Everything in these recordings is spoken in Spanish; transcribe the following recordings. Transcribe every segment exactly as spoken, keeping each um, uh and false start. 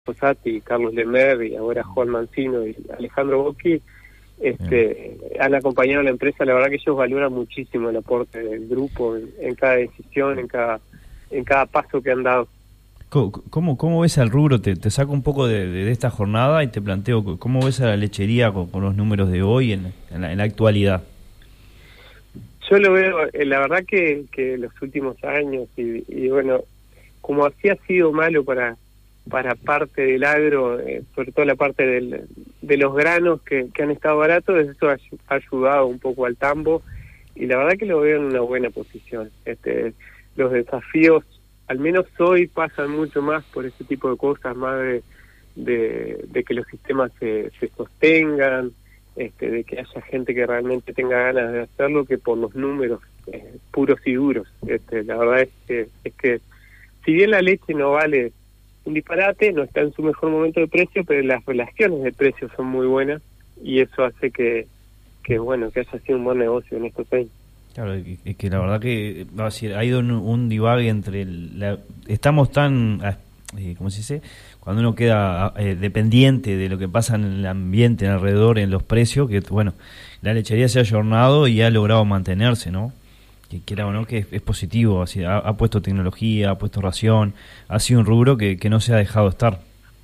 Fossati, Carlos Lemer y ahora Juan Mancino y Alejandro Bocchi este, han acompañado a la empresa. La verdad que ellos valoran muchísimo el aporte del grupo en, en cada decisión, en cada en cada paso que han dado. ¿Cómo, cómo ves al rubro? Te, te saco un poco de, de esta jornada y te planteo, ¿cómo ves a la lechería con, con los números de hoy en, en, la, en la actualidad? Yo lo veo, eh, la verdad que, que los últimos años, y, y bueno, como así ha sido malo para para parte del agro, eh, sobre todo la parte del, de los granos que, que han estado baratos, eso ha, ha ayudado un poco al tambo, y la verdad que lo veo en una buena posición. Este, los desafíos, al menos hoy, pasan mucho más por ese tipo de cosas, más de, de, de que los sistemas se, se sostengan, este, de que haya gente que realmente tenga ganas de hacerlo, que por los números eh, puros y duros. Este, la verdad es que, es que si bien la leche no vale un disparate, no está en su mejor momento de precio, pero las relaciones de precios son muy buenas, y eso hace que, que bueno, que haya sido un buen negocio en estos años. Claro, es que la verdad que va a decir, ha ido un, un divague entre el, la, estamos tan, eh, ¿cómo se dice? Cuando uno queda eh, dependiente de lo que pasa en el ambiente, en alrededor, en los precios, que bueno, la lechería se ha ayornado y ha logrado mantenerse, ¿no? Que quiera o no, que es, es positivo, así, ha, ha puesto tecnología, ha puesto ración, ha sido un rubro que, que no se ha dejado estar.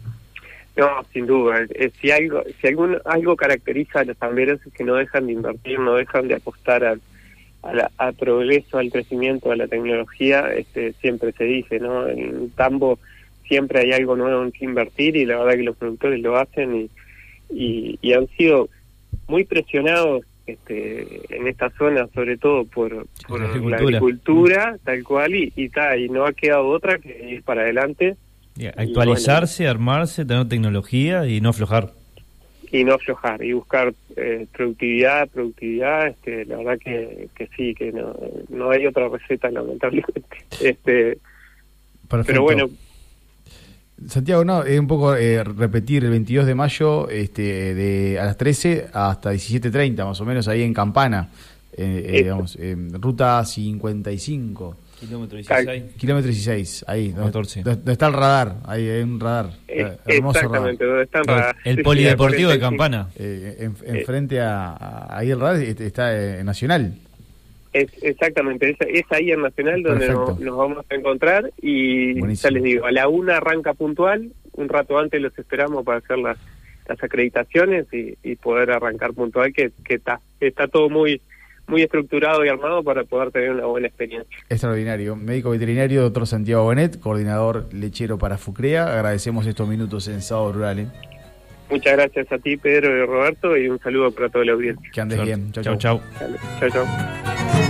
No, sin duda. Eh, si algo si algún, algo caracteriza a los tamberos es que no dejan de invertir, no dejan de apostar al a la, al progreso, al crecimiento, a la tecnología. Este, siempre se dice, ¿no? En tambo siempre hay algo nuevo en que invertir, y la verdad que los productores lo hacen, y, y, y han sido muy presionados Este, en esta zona, sobre todo por, por la, agricultura. la agricultura, tal cual, y, y, ta, y no ha quedado otra que ir para adelante. Yeah, actualizarse, y bueno, armarse, tener tecnología y no aflojar. Y no aflojar, y buscar eh, productividad, productividad, este, la verdad que, que sí, que no, no hay otra receta, lamentablemente. Este, pero bueno. Santiago, no, es un poco eh, repetir el veintidós de mayo este, de a las trece hasta diecisiete treinta, más o menos, ahí en Campana, eh, eh, digamos, eh, ruta cincuenta y cinco. Kilómetro dieciséis. Kilómetro dieciséis, ahí, catorce. Donde, donde está el radar, ahí hay un radar. Eh, hermoso exactamente, radar. Donde está el radar. El, el polideportivo de Campana. Eh, en, en frente a, a, ahí el radar está eh, Nacional. Es, exactamente, es, es ahí en Nacional donde nos, nos vamos a encontrar, y buenísimo. Ya les digo, a la una arranca puntual, un rato antes los esperamos para hacer las, las acreditaciones y, y poder arrancar puntual, que, que está, está todo muy muy estructurado y armado para poder tener una buena experiencia. Extraordinario. Médico veterinario, doctor Santiago Bonet, coordinador lechero para FUCREA. Agradecemos estos minutos en Sábado Rural. ¿eh? Muchas gracias a ti, Pedro y Roberto, y un saludo para toda la audiencia. Que andes bien. Chau, chau. Chau, chau.